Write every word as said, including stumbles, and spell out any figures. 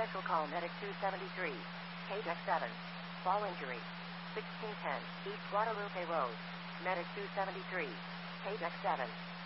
Central call Medic two seventy-three. Page X seven. Fall injury. sixteen ten. East Guadalupe Road. Medic two seventy-three. Page X seven.